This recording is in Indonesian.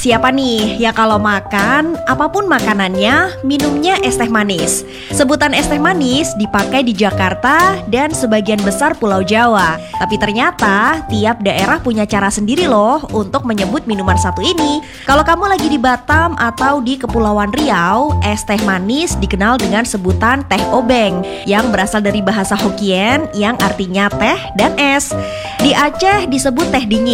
siapa nih ya kalau makan, apapun makanannya, minumnya es teh manis? Sebutan es teh manis dipakai di Jakarta dan sebagian besar Pulau Jawa. Tapi ternyata tiap daerah punya cara sendiri loh untuk menyebut minuman satu ini. Kalau kamu lagi di Batam atau di Kepulauan Riau, es teh manis dikenal dengan sebutan teh obeng yang berasal dari bahasa Hokkien yang artinya teh dan es. Di Aceh disebut teh dingin.